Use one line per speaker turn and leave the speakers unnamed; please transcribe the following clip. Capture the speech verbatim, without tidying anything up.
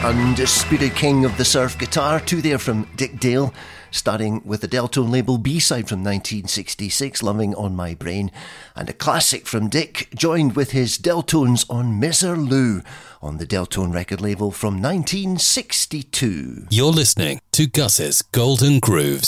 Undisputed king of the surf guitar, two there from Dick Dale, starting with the Deltone label B-side from nineteen sixty-six, Loving on My Brain, and a classic from Dick, joined with his Deltones on Misser Lou on the Deltone record label from nineteen sixty-two.
You're listening to Gus's Golden Grooves.